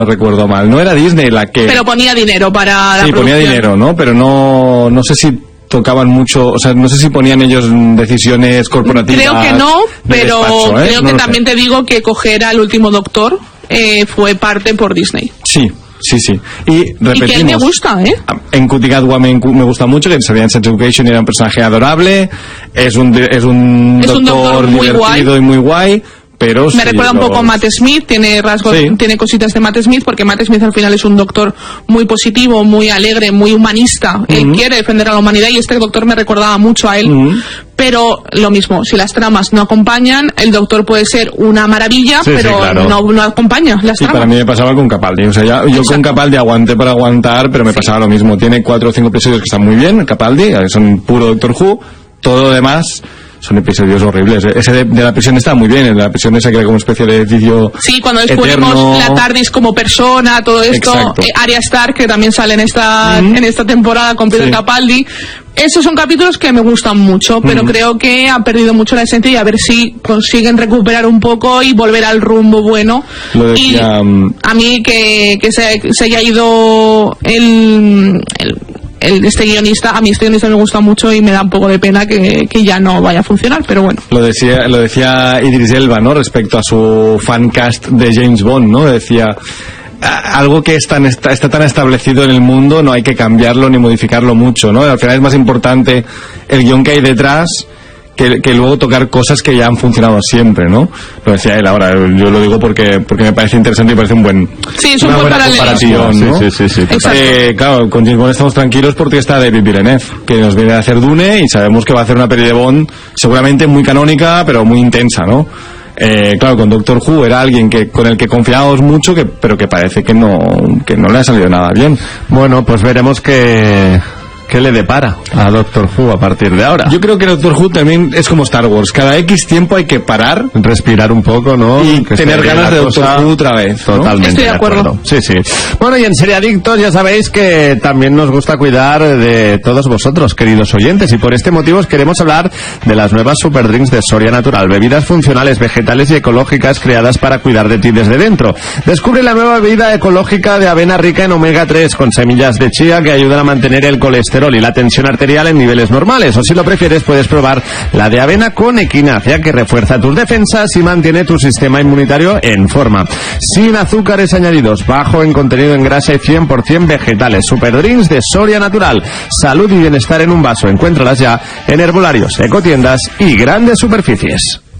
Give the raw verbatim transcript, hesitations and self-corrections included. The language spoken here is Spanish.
no recuerdo mal. No era Disney la que... Pero ponía dinero para la Sí, producción. ponía dinero, ¿no? Pero no, no sé si tocaban mucho, o sea, no sé si ponían ellos decisiones corporativas. Creo que no, pero despacho, ¿eh? creo no que también sé. te digo que coger al último Doctor eh, fue parte por Disney. Sí, sí, sí. Y repetimos. Y que a él me gusta, ¿eh? En Cutie Catwoman me gusta mucho, que salía en Sex Education y era un personaje adorable. Es un, es un, Es doctor, un doctor muy divertido guay. y muy guay. Pero Me sí, recuerda un los... poco a Matt Smith, tiene rasgos, Sí. tiene cositas de Matt Smith, porque Matt Smith al final es un doctor muy positivo, muy alegre, muy humanista. Uh-huh. Él quiere defender a la humanidad y este doctor me recordaba mucho a él. Uh-huh. Pero lo mismo, si las tramas no acompañan, el doctor puede ser una maravilla, sí, pero sí, claro. no, no acompaña las sí, tramas. Para mí me pasaba con Capaldi. O sea, ya, yo Exacto. con Capaldi aguanté para aguantar, pero me sí. pasaba lo mismo. Tiene cuatro o cinco episodios que están muy bien, Capaldi, son puro Doctor Who. Todo lo demás son episodios horribles. Ese de, de la prisión está muy bien, el de la prisión esa que era como una especie de edificio. Sí, cuando descubrimos eterno. la TARDIS como persona, todo esto, eh, Arya Stark, que también sale en esta, mm-hmm. en esta temporada con Peter sí. Capaldi. Esos son capítulos que me gustan mucho, pero mm. creo que han perdido mucho la esencia y a ver si consiguen recuperar un poco y volver al rumbo bueno. Lo decía, y a mí que, que se, se haya ido el... el El, este guionista, a mí este guionista me gusta mucho y me da un poco de pena que, que ya no vaya a funcionar, pero bueno. Lo decía, lo decía Idris Elba, ¿no? Respecto a su fancast de James Bond, ¿no? Decía, algo que es tan, está, está tan establecido en el mundo, no hay que cambiarlo ni modificarlo mucho, ¿no? Al final es más importante el guión que hay detrás que, que luego tocar cosas que ya han funcionado siempre, ¿no? Lo decía él ahora, yo lo digo porque porque me parece interesante y parece un buen sí, es un buen comparación, ¿no? Sí, sí, sí, sí, eh, claro, con James Bond estamos tranquilos porque está David Villeneuve, que nos viene a hacer Dune y sabemos que va a hacer una peli de Bond seguramente muy canónica, pero muy intensa, ¿no? Eh, claro, con Doctor Who era alguien que con el que confiábamos mucho, que pero que parece que no que no le ha salido nada bien. Bueno, pues veremos que ¿qué le depara a Doctor Who a partir de ahora? Yo creo que Doctor Who también es como Star Wars. Cada X tiempo hay que parar, respirar un poco, ¿no? Y que tener ganas de Doctor Who otra vez, ¿no? Totalmente. Estoy de acuerdo. de acuerdo. Sí, sí. Bueno, y en Seriadictos ya sabéis que también nos gusta cuidar de todos vosotros, queridos oyentes, y por este motivo os queremos hablar de las nuevas Super Drinks de Soria Natural, bebidas funcionales, vegetales y ecológicas creadas para cuidar de ti desde dentro. Descubre la nueva bebida ecológica de avena rica en omega tres con semillas de chía que ayudan a mantener el colesterol y la tensión arterial en niveles normales, o si lo prefieres puedes probar la de avena con equinacia, que refuerza tus defensas y mantiene tu sistema inmunitario en forma, sin azúcares añadidos, bajo en contenido en grasa y cien por ciento vegetales. Super Drinks de Soria Natural, salud y bienestar en un vaso. Encuéntralas ya en herbolarios, ecotiendas y grandes superficies.